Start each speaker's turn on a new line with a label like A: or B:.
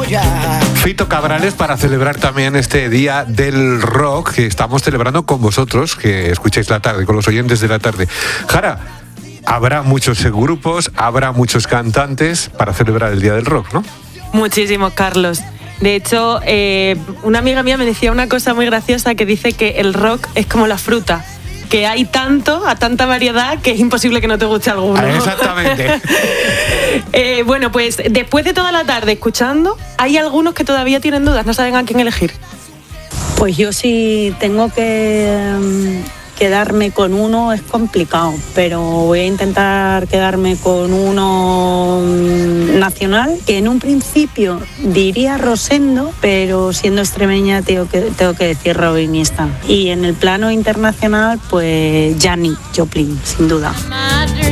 A: Fito Cabrales, para celebrar también este Día del Rock que estamos celebrando con vosotros, que escucháis la tarde, con los oyentes de la tarde. Jara, habrá muchos grupos, habrá muchos cantantes para celebrar el Día del Rock, ¿no?
B: Muchísimos, Carlos. De hecho, una amiga mía me decía una cosa muy graciosa que dice que el rock es como la fruta, que hay tanta variedad que es imposible que no te guste alguno.
A: Exactamente.
B: Bueno, pues después de toda la tarde escuchando, hay algunos que todavía tienen dudas, no saben a quién elegir.
C: Pues yo sí tengo que quedarme con uno, es complicado, pero voy a intentar quedarme con uno nacional, que en un principio diría Rosendo, pero siendo extremeña tengo que decir Robin Iniesta. Y en el plano internacional, pues Janis Joplin, sin duda.